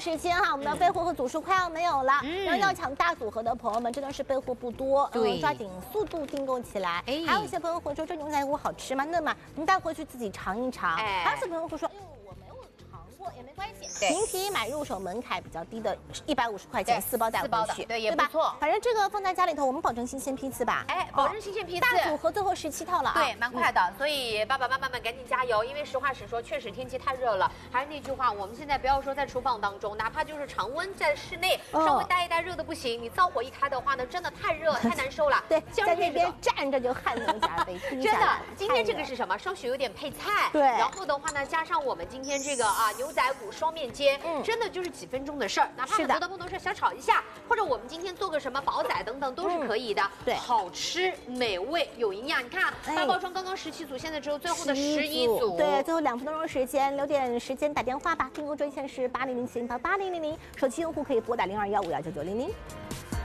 时间哈，我们的备货和组数快要没有了，然后要抢大组合的朋友们真的是备货不多，抓紧速度订购起来。还有一些朋友会说这牛仔骨好吃吗？嫩吗？您带回去自己尝一尝。还有些朋友会说，我没有尝过也没关系，您可以买入手门槛比较低的150块钱4包带回去， 对，也不错。 反正这个放在家里头，我们保证新鲜批次吧。 保证新鲜批次。 大组合最后17套了， 对，蛮快的。所以爸爸妈妈们赶紧加油，因为实话实说，确实天气太热了。还是那句话，我们现在不要说在厨房当中，哪怕就是常温在室内，稍微待一待热的不行，你灶火一开的话呢，真的太热太难受了。 对，在那边站着就汗流浃背。 真的，今天这个是什么？稍许有点配菜， 对。 然后的话呢，加上我们今天这个牛仔骨双面煎，真的就是几分钟的事儿，哪怕很多的不能说小炒一下，或者我们今天做个什么煲仔等等都是可以的。对，好吃美味有营养。你看大包装刚刚17组，现在只有最后的11组。 对，最后2分多钟时间，留点时间打电话吧。订购专线是8007088000，手机用户可以拨打0215199900。